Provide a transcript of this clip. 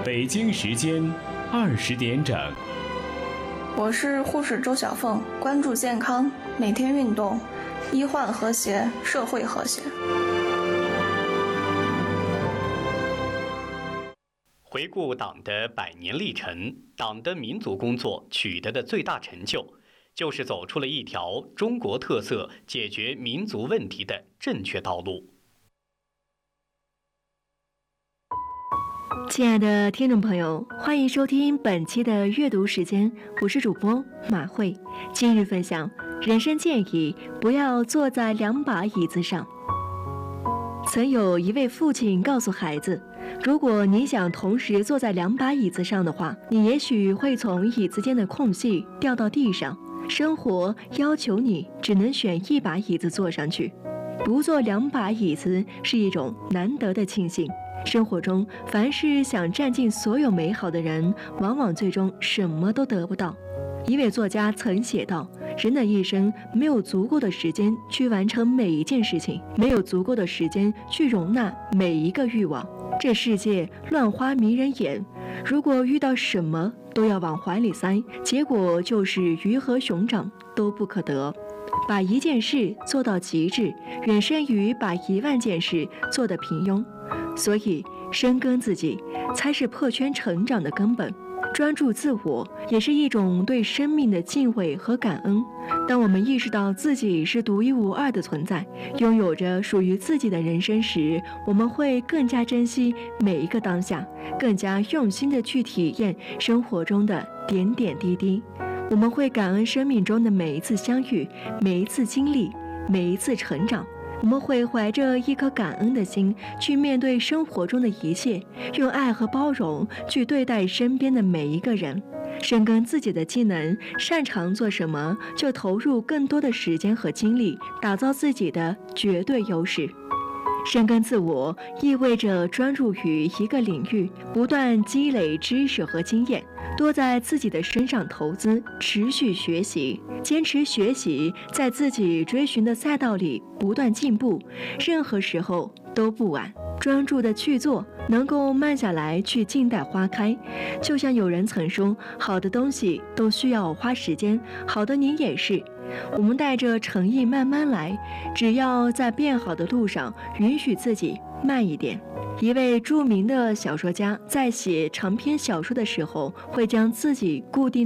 北京时间20点整。 我是护士周小凤，关注健康，每天运动，医患和谐，社会和谐。 回顾党的100年历程，党的民族工作取得的最大成就，就是走出了一条中国特色解决民族问题的正确道路。 亲爱的听众朋友，欢迎收听本期的阅读时间，我是主播马慧。今日分享：人生建议不要坐在2把椅子上。曾有一位父亲告诉孩子，如果你想同时坐在2把椅子上的话，你也许会从椅子间的空隙掉到地上。生活要求你只能选1把椅子坐上去，不坐2把椅子是一种难得的庆幸。生活中，凡是想占尽所有美好的人，往往最终什么都得不到。一位作家曾写道，人的一生没有足够的时间去完成每一件事情，没有足够的时间去容纳每一个欲望。这世界乱花迷人眼，如果遇到什么都要往怀里塞，结果就是鱼和熊掌都不可得。把一件事做到极致，远胜于把10000件事做得平庸。所以深耕自己才是破圈成长的根本，专注自我也是一种对生命的敬畏和感恩。当我们意识到自己是独一无二的存在，拥有着属于自己的人生时，我们会更加珍惜每一个当下，更加用心地去体验生活中的点点滴滴。我们会感恩生命中的每一次相遇，每一次经历，每一次成长。我们会怀着一颗感恩的心去面对生活中的一切，用爱和包容去对待身边的每一个人。深耕自己的技能，擅长做什么就投入更多的时间和精力，打造自己的绝对优势。深耕自我意味着专注于一个领域，不断积累知识和经验，多在自己的身上投资，持续学习，坚持学习，在自己追寻的赛道里不断进步，任何时候都不晚。专注的去做，能够慢下来去静待花开。就像有人曾说，好的东西都需要花时间，好的你也是。我们带着诚意慢慢来，只要在变好的路上允许自己慢一点。一位著名的小说家在写长篇小说的时候，会将自己固定